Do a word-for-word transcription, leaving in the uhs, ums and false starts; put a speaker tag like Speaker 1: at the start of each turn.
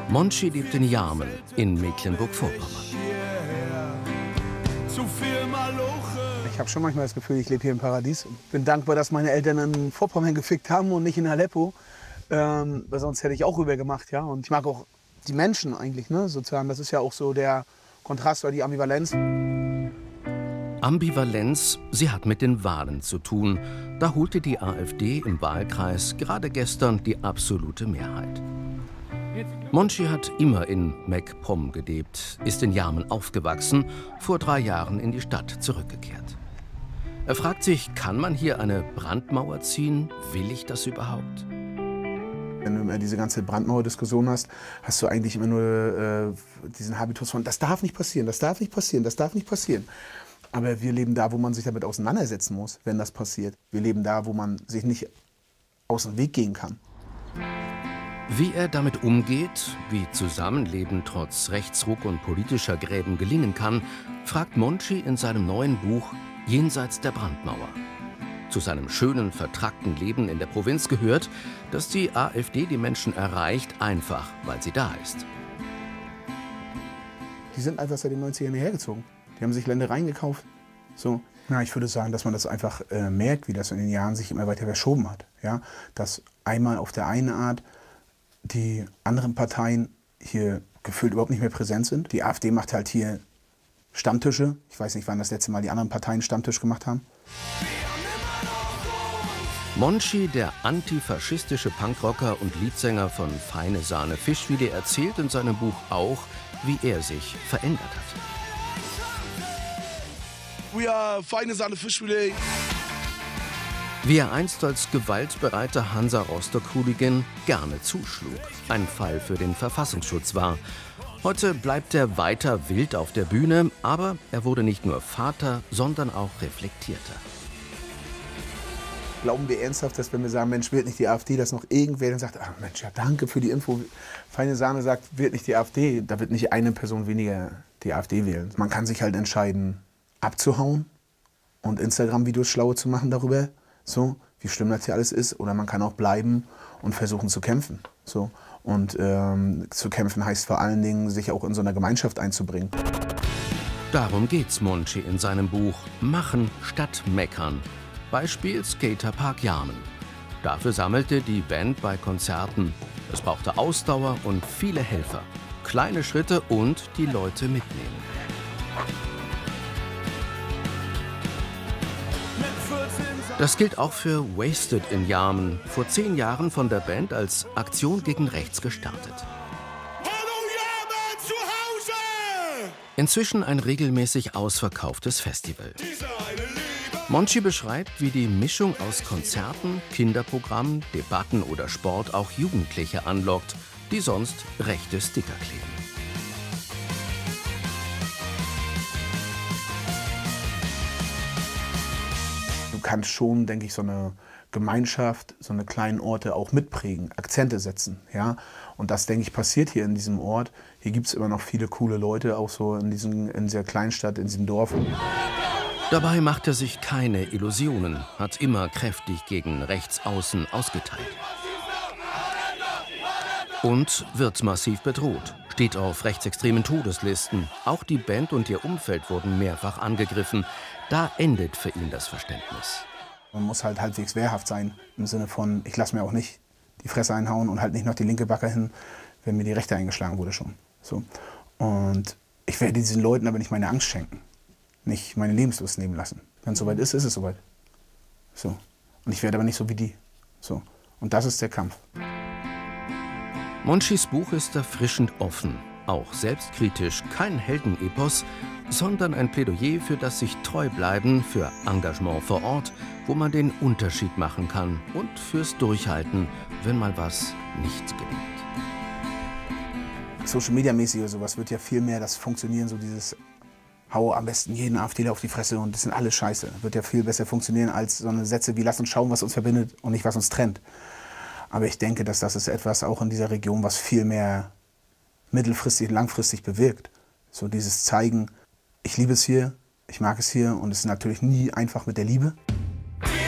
Speaker 1: Monchi lebt in Jarmen in Mecklenburg-Vorpommern.
Speaker 2: Ich habe schon manchmal das Gefühl, ich lebe hier im Paradies. Bin dankbar, dass meine Eltern in Vorpommern gefickt haben und nicht in Aleppo. Ähm, weil sonst hätte ich auch rüber gemacht, ja. Und ich mag auch die Menschen eigentlich, ne, sozusagen. Das ist ja auch so der Kontrast oder die Ambivalenz.
Speaker 1: Ambivalenz, sie hat mit den Wahlen zu tun. Da holte die AfD im Wahlkreis gerade gestern die absolute Mehrheit. Monchi hat immer in MacPom gelebt, ist in Jarmen aufgewachsen, vor drei Jahren in die Stadt zurückgekehrt. Er fragt sich, kann man hier eine Brandmauer ziehen? Will ich das überhaupt?
Speaker 2: Wenn du immer diese ganze Brandmauer-Diskussion hast, hast du eigentlich immer nur äh, diesen Habitus von, das darf nicht passieren, das darf nicht passieren, das darf nicht passieren. Aber wir leben da, wo man sich damit auseinandersetzen muss, wenn das passiert. Wir leben da, wo man sich nicht aus dem Weg gehen kann.
Speaker 1: Wie er damit umgeht, wie Zusammenleben trotz Rechtsruck und politischer Gräben gelingen kann, fragt Monchi in seinem neuen Buch Jenseits der Brandmauer. Zu seinem schönen, vertrackten Leben in der Provinz gehört, dass die AfD die Menschen erreicht, einfach weil sie da ist.
Speaker 2: Die sind einfach seit den neunzigern hierher gezogen. Die haben sich Ländereien gekauft. So. Ja, ich würde sagen, dass man das einfach äh, merkt, wie das in den Jahren sich immer weiter verschoben hat. Ja? Dass einmal auf der einen Art die anderen Parteien hier gefühlt überhaupt nicht mehr präsent sind. Die AfD macht halt hier Stammtische. Ich weiß nicht, wann das letzte Mal die anderen Parteien Stammtisch gemacht haben.
Speaker 1: Monchi, der antifaschistische Punkrocker und Leadsänger von Feine Sahne Fischfilet, erzählt in seinem Buch auch, wie er sich verändert hat.
Speaker 3: We are Feine Sahne Fischfilet.
Speaker 1: Wie er einst als gewaltbereiter Hansa-Rostock-Hooligan gerne zuschlug. Ein Fall für den Verfassungsschutz war. Heute bleibt er weiter wild auf der Bühne, aber er wurde nicht nur Vater, sondern auch reflektierter.
Speaker 2: Glauben wir ernsthaft, dass wenn wir sagen, Mensch, wählt nicht die AfD, dass noch irgendwer dann sagt, ach Mensch, ja, danke für die Info. Feine Sahne sagt, wählt nicht die AfD, da wird nicht eine Person weniger die AfD wählen. Man kann sich halt entscheiden, abzuhauen und Instagram-Videos schlaue zu machen darüber, so, wie schlimm das hier alles ist. Oder man kann auch bleiben und versuchen zu kämpfen. So. Und ähm, zu kämpfen heißt vor allen Dingen, sich auch in so einer Gemeinschaft einzubringen.
Speaker 1: Darum geht's Monchi in seinem Buch Machen statt Meckern. Beispiel Skaterpark Jarmen. Dafür sammelte die Band bei Konzerten. Es brauchte Ausdauer und viele Helfer. Kleine Schritte und die Leute mitnehmen. Das gilt auch für Wasted in Jarmen, vor zehn Jahren von der Band als Aktion gegen Rechts gestartet.
Speaker 3: Hallo Jarmen zu Hause!
Speaker 1: Inzwischen ein regelmäßig ausverkauftes Festival. Monchi beschreibt, wie die Mischung aus Konzerten, Kinderprogrammen, Debatten oder Sport auch Jugendliche anlockt, die sonst rechte Sticker kleben.
Speaker 2: Du kannst schon, denke ich, so eine Gemeinschaft, so eine kleinen Orte auch mitprägen, Akzente setzen. Ja? Und das, denke ich, passiert hier in diesem Ort. Hier gibt es immer noch viele coole Leute, auch so in, diesem, in dieser Kleinstadt, in diesem Dorf.
Speaker 1: Dabei macht er sich keine Illusionen, hat immer kräftig gegen Rechtsaußen ausgeteilt. Und wird massiv bedroht, steht auf rechtsextremen Todeslisten. Auch die Band und ihr Umfeld wurden mehrfach angegriffen. Da endet für ihn das Verständnis.
Speaker 2: Man muss halt halbwegs wehrhaft sein, im Sinne von, ich lasse mir auch nicht die Fresse einhauen und halt nicht noch die linke Backe hin, wenn mir die rechte eingeschlagen wurde schon. So. Und ich werde diesen Leuten aber nicht meine Angst schenken, nicht meine Lebenslust nehmen lassen. Wenn es soweit ist, ist es soweit. So. Und ich werde aber nicht so wie die. So. Und das ist der Kampf.
Speaker 1: Monchis Buch ist erfrischend offen, auch selbstkritisch, kein Heldenepos, sondern ein Plädoyer für das sich treu bleiben, für Engagement vor Ort, wo man den Unterschied machen kann und fürs Durchhalten, wenn mal was nicht gelingt.
Speaker 2: Social Media mäßig oder sowas wird ja viel mehr das Funktionieren, so dieses hau am besten jeden AfDler auf die Fresse und das sind alle Scheiße. Wird ja viel besser funktionieren als so eine Sätze wie lass uns schauen, was uns verbindet und nicht was uns trennt. Aber ich denke, dass das ist etwas auch in dieser Region, was viel mehr mittelfristig, langfristig bewirkt. So dieses Zeigen, ich liebe es hier, ich mag es hier und es ist natürlich nie einfach mit der Liebe.